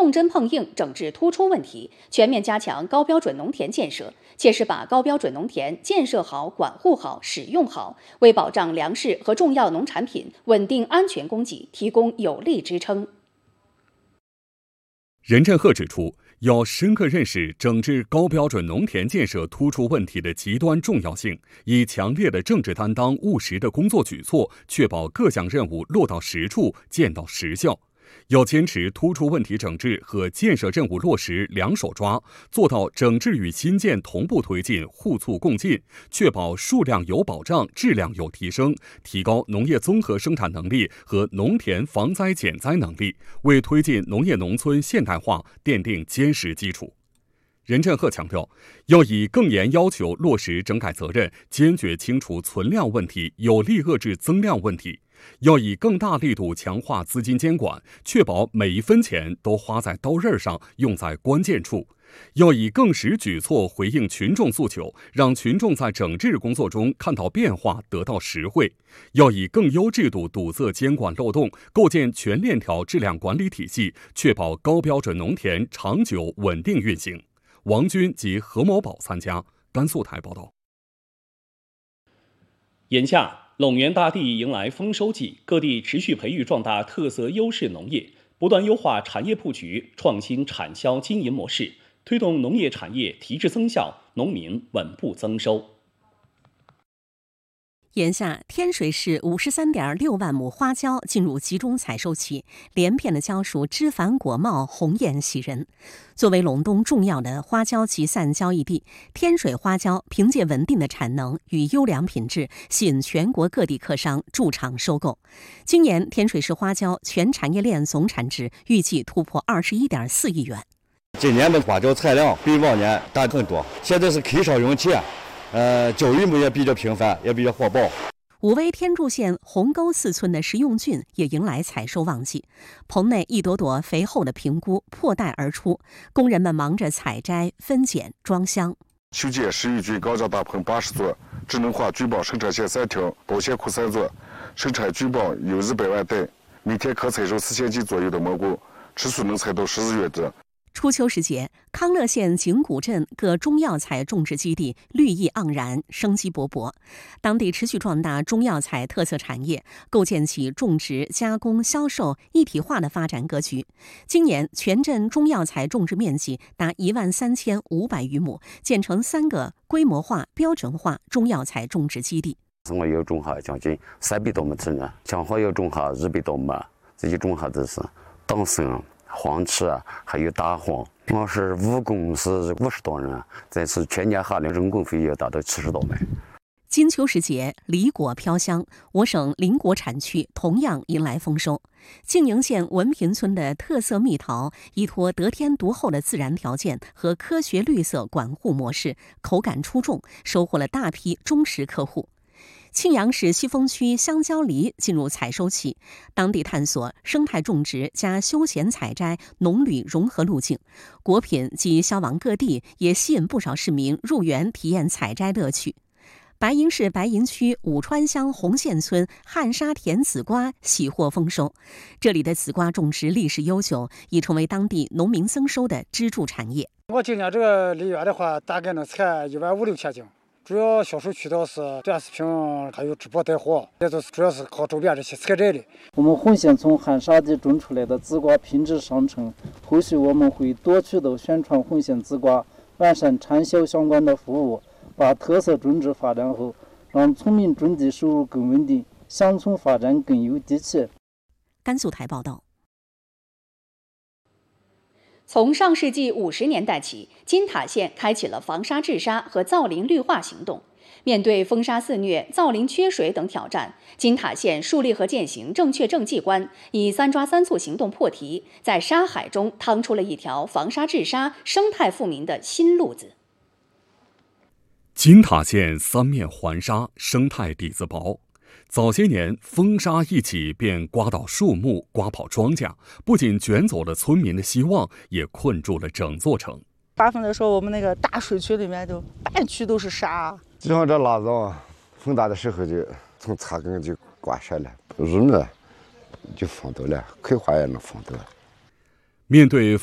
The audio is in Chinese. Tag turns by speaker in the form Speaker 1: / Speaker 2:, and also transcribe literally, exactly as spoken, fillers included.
Speaker 1: 动真碰硬整治突出问题，全面加强高标准农田建设，切实把高标准农田建设好、管护好、使用好，为保障粮食和重要农产品稳定安全供给提供有力支撑。
Speaker 2: 任振赫指出，要深刻认识整治高标准农田建设突出问题的极端重要性，以强烈的政治担当、务实的工作举措，确保各项任务落到实处、见到实效。要坚持突出问题整治和建设任务落实两手抓，做到整治与新建同步推进、互促共进，确保数量有保障、质量有提升，提高农业综合生产能力和农田防灾减灾能力，为推进农业农村现代化奠定坚实基础。任振赫强调，要以更严要求落实整改责任，坚决清除存量问题，有力遏制增量问题。要以更大力度强化资金监管，确保每一分钱都花在刀刃上，用在关键处。要以更实举措回应群众诉求，让群众在整治工作中看到变化，得到实惠。要以更优制度堵塞监管漏洞，构建全链条质量管理体系，确保高标准农田长久稳定运行。王军及何某宝参加。甘肃台报道。
Speaker 3: 眼下陇源大地迎来丰收季，各地持续培育壮大特色优势农业，不断优化产业布局，创新产销经营模式，推动农业产业提质增效，农民稳步增收。
Speaker 4: 眼下，天水市五十三点六万亩花椒进入集中采收期，连片的椒树枝繁果茂，红艳喜人。作为陇东重要的花椒集散交易地，天水花椒凭借稳定的产能与优良品质，吸引全国各地客商驻场收购。今年，天水市花椒全产业链总产值预计突破二十一点四亿元。
Speaker 5: 今年的花椒产量比往年大很多，现在是开烧用气。呃，交易目也比较频繁，也比较火爆。
Speaker 4: 武威天柱县红沟四村的食用菌也迎来采收旺季，棚内一朵朵肥厚的平菇破袋而出，工人们忙着采摘、分拣、装箱。
Speaker 6: 秋季食用菌高价大棚八十座，智能化菌棒生产线三条，保鲜库三座，生产菌棒有一百万袋，每天可采收四千斤左右的蘑菇，吃素能采到十日月子。
Speaker 4: 初秋时节，康乐县景谷镇各中药材种植基地绿意盎然，生机勃勃。当地持续壮大中药材特色产业，构建起种植、加工、销售一体化的发展格局。今年，全镇中药材种植面积达一万三千五百余亩，建成三个规模化、标准化中药材种植基地。
Speaker 7: 我要种下将近三百多亩地呢，将好要种下二百多亩，自己种下的是党参、黄芪还有大黄。我是务工是五十多人，但是全年下来人工费也达到七十多万。
Speaker 4: 金秋时节，梨果飘香，我省林果产区同样迎来丰收。静宁县文平村的特色蜜桃，依托得天独厚的自然条件和科学绿色管护模式，口感出众，收获了大批忠实客户。庆阳市西峰区香蕉梨进入采收期，当地探索生态种植加休闲采摘、农旅融合路径，果品及销往各地，也吸引不少市民入园体验采摘乐趣。白银市白银区武川乡红线村旱沙田紫瓜喜获丰收，这里的紫瓜种植历史悠久，已成为当地农民增收的支柱产业。
Speaker 8: 我今年这个梨园的话，大概能采一万五六千斤。主要销售渠道是短视频，还有直播带货，这都是主要是靠周边这些采摘的。
Speaker 9: 我们红线从旱沙地种出来的紫瓜品质上乘，后续我们会多渠道宣传红线紫瓜，完善产销相关的服务，把特色种植发展后，让村民种地收入更稳定，乡村发展更有底气。
Speaker 4: 甘肃台报道。
Speaker 1: 从上世纪五十年代起，金塔县开启了防沙治沙和造林绿化行动。面对风沙肆虐、造林缺水等挑战，金塔县树立和践行正确政绩观，以三抓三促行动破题，在沙海中趟出了一条防沙治沙、生态富民的新路子。
Speaker 2: 金塔县三面环沙，生态底子薄。早些年，风沙一起便刮倒树木，刮跑庄稼，不仅卷走了村民的希望，也困住了整座城。
Speaker 10: 刮风的时候，我们那个大水区里面就半区都是沙。
Speaker 11: 就像这腊肠，风大的时候就从擦根就刮下来，日呢就风到了，葵花也能风到。
Speaker 2: 面对